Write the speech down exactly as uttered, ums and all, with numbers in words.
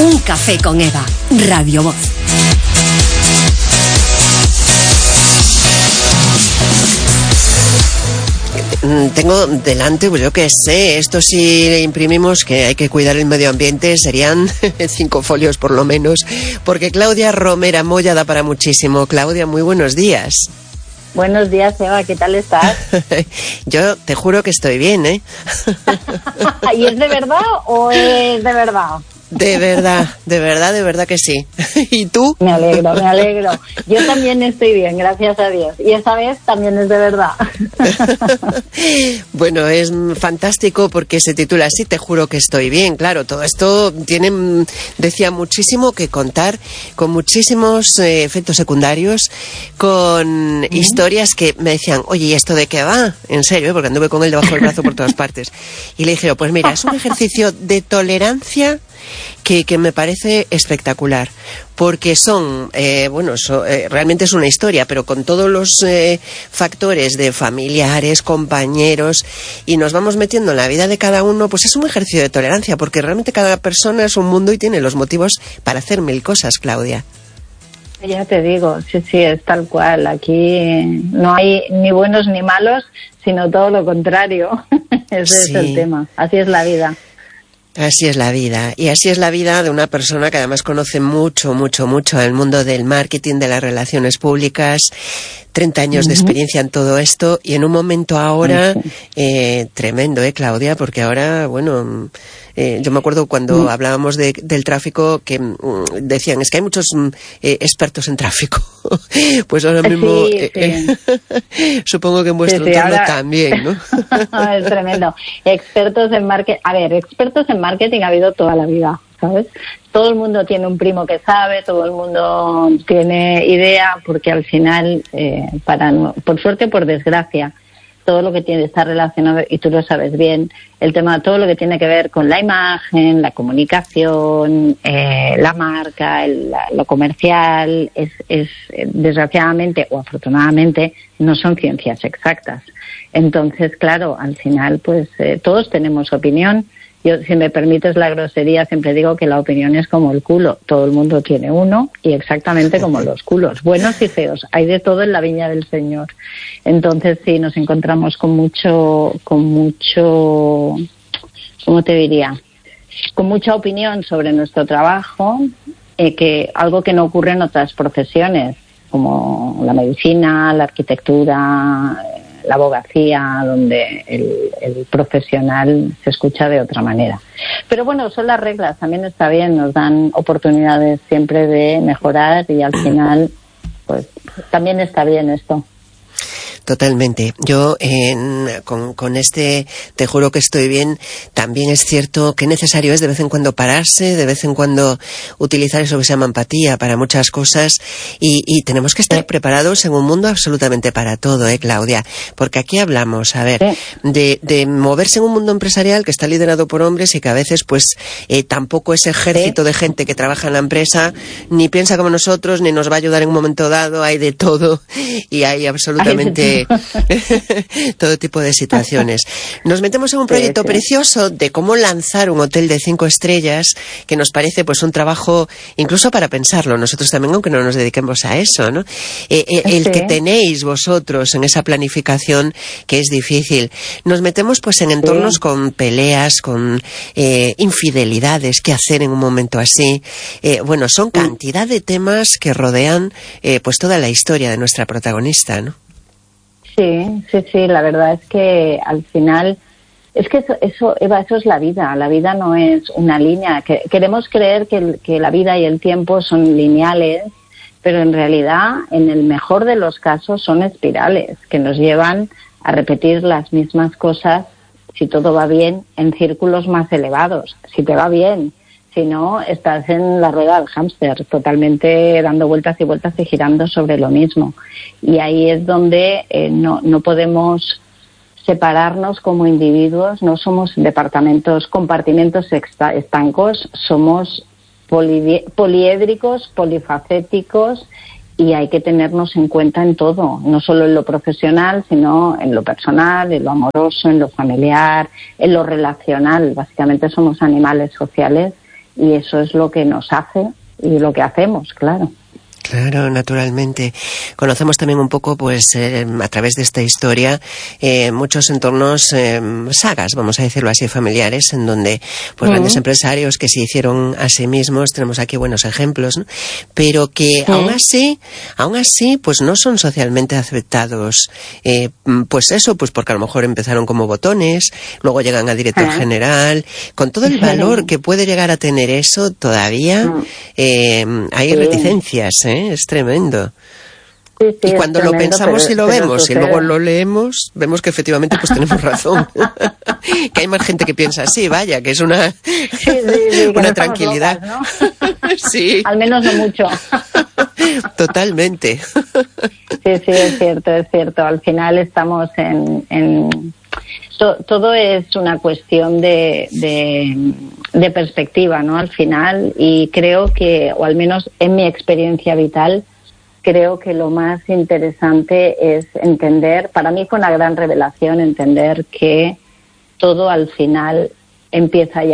Un café con Eva, Radio Voz. Tengo delante, pues yo qué sé, esto si le imprimimos que hay que cuidar el medio ambiente serían cinco folios por lo menos, porque Claudia Romera Moya da para muchísimo. Claudia, muy buenos días. Buenos días, Eva, ¿qué tal estás? Yo te juro que estoy bien, ¿eh? ¿Y es de verdad o es de verdad? De verdad, de verdad, de verdad que sí. ¿Y tú? Me alegro, me alegro. Yo también estoy bien, gracias a Dios. Y esta vez también es de verdad. Bueno, es fantástico porque se titula así, te juro que estoy bien. Claro, todo esto tiene, decía, muchísimo que contar, con muchísimos eh, efectos secundarios, con ¿Mm? historias que me decían, oye, ¿y esto de qué va? En serio, ¿eh? Porque anduve con él debajo del brazo por todas partes. Y le dije, yo, pues mira, es un ejercicio de tolerancia Que, que me parece espectacular, porque son, eh, bueno, so, eh, realmente es una historia, pero con todos los eh, factores de familiares, compañeros, y nos vamos metiendo en la vida de cada uno, pues es un ejercicio de tolerancia, porque realmente cada persona es un mundo y tiene los motivos para hacer mil cosas, Claudia. Ya te digo, sí, sí, es tal cual. Aquí no hay ni buenos ni malos, sino todo lo contrario. Ese sí. Es el tema. Así es la vida. Así es la vida, y así es la vida de una persona que además conoce mucho, mucho, mucho el mundo del marketing, de las relaciones públicas, treinta años uh-huh. de experiencia en todo esto, y en un momento ahora uh-huh. eh, tremendo, ¿eh, Claudia? Porque ahora, bueno, eh, yo me acuerdo cuando uh-huh. hablábamos de, del tráfico que um, decían, es que hay muchos um, eh, expertos en tráfico. Pues ahora mismo, sí, eh, sí. Eh, supongo que en vuestro sí, sí, entorno ahora... también, ¿no? Es tremendo. Expertos en marketing, a ver, expertos en marketing ha habido toda la vida, ¿sabes? Todo el mundo tiene un primo que sabe, todo el mundo tiene idea, porque al final, eh, para no, por suerte o por desgracia, todo lo que tiene está relacionado, y tú lo sabes bien, el tema, todo lo que tiene que ver con la imagen, la comunicación, eh, la marca, el, la, lo comercial, es, es desgraciadamente o afortunadamente no son ciencias exactas. Entonces, claro, al final, pues eh, todos tenemos opinión. Yo, si me permites la grosería, siempre digo que la opinión es como el culo. Todo el mundo tiene uno, y exactamente como los culos, buenos y feos. Hay de todo en la viña del Señor. Entonces, sí, nos encontramos con mucho, con mucho, ¿cómo te diría? Con mucha opinión sobre nuestro trabajo, eh, que algo que no ocurre en otras profesiones, como la medicina, la arquitectura, la abogacía, donde el, el profesional se escucha de otra manera. Pero bueno, son las reglas, también está bien, nos dan oportunidades siempre de mejorar, y al final, pues también está bien esto. Totalmente. Yo en, con, con este te juro que estoy bien, también es cierto que necesario es de vez en cuando pararse, de vez en cuando utilizar eso que se llama empatía para muchas cosas, y, y tenemos que estar preparados en un mundo absolutamente para todo, ¿eh, Claudia? Porque aquí hablamos, a ver, de, de moverse en un mundo empresarial que está liderado por hombres y que a veces pues eh, tampoco ese ejército de gente que trabaja en la empresa ni piensa como nosotros, ni nos va a ayudar en un momento dado, hay de todo y hay absolutamente todo tipo de situaciones. Nos metemos en un proyecto sí, sí. precioso de cómo lanzar un hotel de cinco estrellas, que nos parece pues un trabajo incluso para pensarlo nosotros también, aunque no nos dediquemos a eso, ¿no? Eh, eh, el sí. que tenéis vosotros en esa planificación, que es difícil. Nos metemos pues en entornos sí. con peleas, con eh, infidelidades, qué hacer en un momento así. Eh, bueno, son cantidad de temas que rodean eh, pues toda la historia de nuestra protagonista, ¿no? Sí, sí, sí, la verdad es que al final, es que eso, eso, Eva, eso es la vida. La vida no es una línea. Que, queremos creer que, el, que la vida y el tiempo son lineales, pero en realidad, en el mejor de los casos, son espirales que nos llevan a repetir las mismas cosas, si todo va bien, en círculos más elevados. Si te va bien. Si no, estás en la rueda del hámster, totalmente dando vueltas y vueltas y girando sobre lo mismo. Y ahí es donde eh, no, no podemos separarnos como individuos, no somos departamentos, compartimentos estancos, somos poli, poliédricos, polifacéticos, y hay que tenernos en cuenta en todo, no solo en lo profesional, sino en lo personal, en lo amoroso, en lo familiar, en lo relacional. Básicamente somos animales sociales. y eso es lo que nos hace y lo que hacemos, claro. Claro, naturalmente. Conocemos también un poco, pues, eh, a través de esta historia, eh, muchos entornos, eh, sagas, vamos a decirlo así, familiares, en donde, pues, uh-huh. grandes empresarios que se hicieron a sí mismos, tenemos aquí buenos ejemplos, ¿no? Pero que uh-huh. aún así, aún así, pues no son socialmente aceptados. Eh, pues eso, pues porque a lo mejor empezaron como botones, luego llegan a director uh-huh. general, con todo el valor que puede llegar a tener eso, todavía uh-huh. eh, hay sí. reticencias, ¿eh? Es tremendo. Sí, sí, y cuando tremendo, lo pensamos pero, y lo vemos sucede. y luego lo leemos, vemos que efectivamente pues tenemos razón. Que hay más gente que piensa así, vaya, que es una, sí, sí, sí, una no tranquilidad. Locas, ¿no? Sí. Al menos no mucho. Totalmente. Sí, sí, es cierto, es cierto. Al final estamos en... en... Todo es una cuestión de, de, de perspectiva, ¿no? Al final, y creo que, o al menos en mi experiencia vital, creo que lo más interesante es entender, para mí fue una gran revelación entender que todo al final empieza ya